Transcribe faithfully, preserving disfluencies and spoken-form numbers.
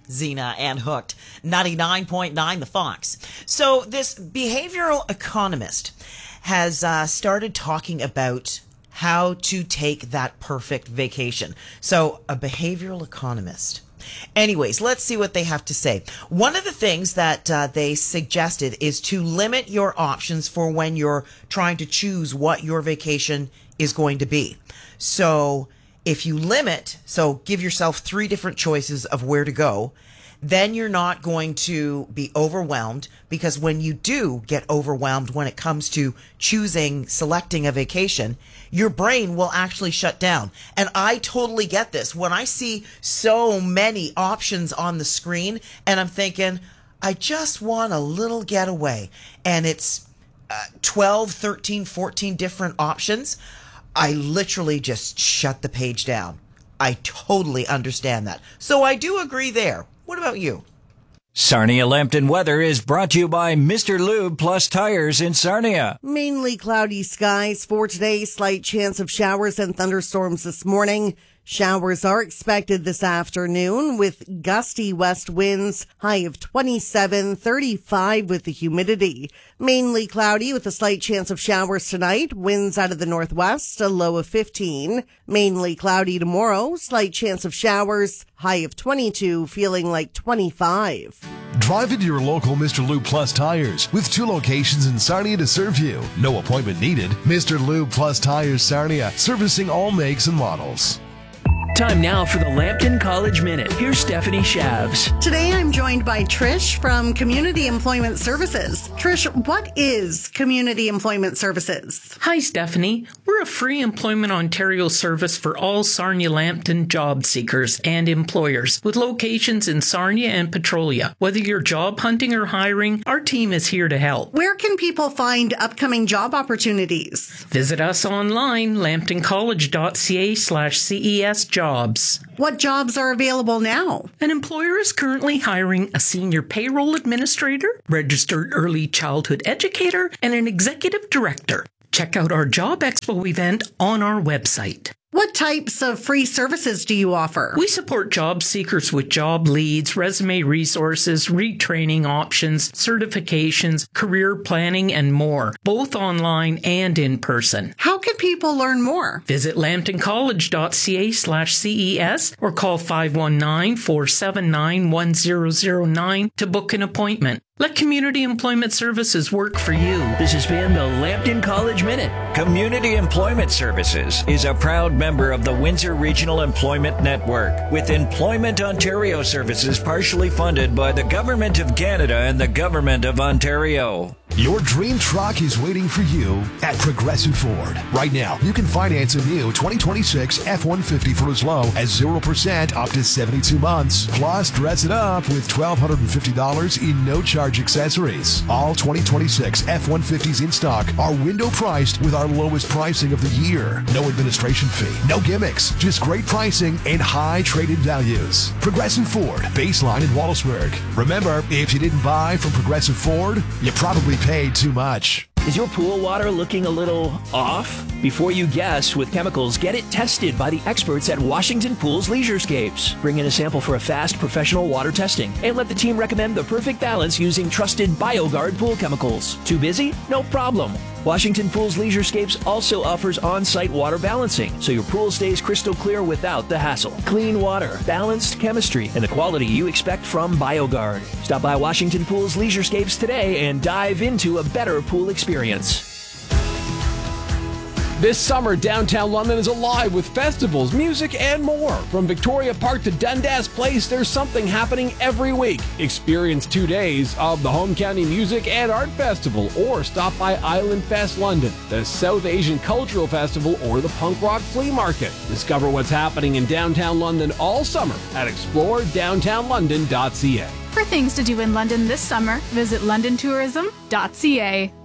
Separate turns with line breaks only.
Xena and Hooked, ninety-nine point nine The Fox. So this behavioral economist has uh, started talking about how to take that perfect vacation. So a behavioral economist. Anyways, let's see what they have to say. One of the things that uh, they suggested is to limit your options for when you're trying to choose what your vacation is going to be. So if you limit, so give yourself three different choices of where to go, then you're not going to be overwhelmed, because when you do get overwhelmed when it comes to choosing, selecting a vacation, your brain will actually shut down. And I totally get this. When I see so many options on the screen and I'm thinking, I just want a little getaway, and it's uh, twelve, thirteen, fourteen different options, I literally just shut the page down. I totally understand that. So I do agree there. What about you?
Sarnia Lambton weather is brought to you by Mister Lube Plus Tires in Sarnia.
Mainly cloudy skies for today. Slight chance of showers and thunderstorms this morning. Showers are expected this afternoon with gusty west winds, high of twenty-seven, thirty-five with the humidity. Mainly cloudy with a slight chance of showers tonight, winds out of the northwest, a low of fifteen. Mainly cloudy tomorrow, slight chance of showers, high of twenty-two, feeling like twenty-five.
Drive into your local Mister Lube Plus Tires with two locations in Sarnia to serve you. No appointment needed. Mister Lube Plus Tires Sarnia, servicing all makes and models.
Time now for the Lambton College Minute. Here's Stephanie Shabs.
Today I'm joined by Trish from Community Employment Services. Trish, what is Community Employment Services?
Hi, Stephanie. We're a free Employment Ontario service for all Sarnia-Lambton job seekers and employers with locations in Sarnia and Petrolia. Whether you're job hunting or hiring, our team is here to help.
Where can people find upcoming job opportunities?
Visit us online, lambtoncollege.ca slash CES jobs.
What jobs are available now?
An employer is currently hiring a senior payroll administrator, registered early childhood educator, and an executive director. Check out our Job Expo event on our website.
What types of free services do you offer?
We support job seekers with job leads, resume resources, retraining options, certifications, career planning, and more, both online and in person.
How can people learn more?
Visit lambtoncollege.ca slash CES or call five one nine, four seven nine, one zero zero nine to book an appointment. Let Community Employment Services work for you.
This has been the Lambton College Minute.
Community Employment Services is a proud member of the Windsor Regional Employment Network, with Employment Ontario services partially funded by the Government of Canada and the Government of Ontario.
Your dream truck is waiting for you at Progressive Ford. Right now, you can finance a new twenty twenty-six F one fifty for as low as zero percent up to seventy-two months. Plus, dress it up with one thousand two hundred fifty dollars in no-charge accessories. All twenty twenty-six F one fifties in stock are window priced with our lowest pricing of the year. No administration fee, no gimmicks, just great pricing and high traded values. Progressive Ford, Baseline in Wallaceburg. Remember, if you didn't buy from Progressive Ford, you probably paid too much.
Is your pool water looking a little off? Before you guess with chemicals, get it tested by the experts at Washington Pools Leisurescapes. Bring in a sample for a fast, professional water testing and let the team recommend the perfect balance using trusted BioGuard pool chemicals. Too busy? No problem. Washington Pools Leisurescapes also offers on-site water balancing, so your pool stays crystal clear without the hassle. Clean water, balanced chemistry, and the quality you expect from BioGuard. Stop by Washington Pools Leisurescapes today and dive into a better pool experience.
This summer, downtown London is alive with festivals, music, and more. From Victoria Park to Dundas Place, there's something happening every week. Experience two days of the Home County Music and Art Festival, or stop by Island Fest London, the South Asian Cultural Festival, or the Punk Rock Flea Market. Discover what's happening in downtown London all summer at explore downtown london dot c a.
For things to do in London this summer, visit london tourism dot c a.